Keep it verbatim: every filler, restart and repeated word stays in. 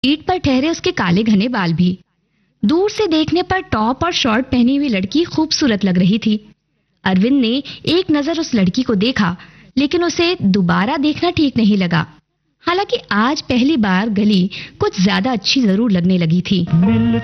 पीठ पर ठहरे उसके काले घने बाल भी। दूर से देखने पर टॉप और शॉर्ट पहनी हुई लड़की खूबसूरत लग रही थी। अरविंद ने एक नजर उस लड़की को देखा, लेकिन उसे दोबारा देखना ठीक नहीं लगा। हालांकि आज पहली बार गली कुछ ज्यादा अच्छी जरूर लगने लगी थी।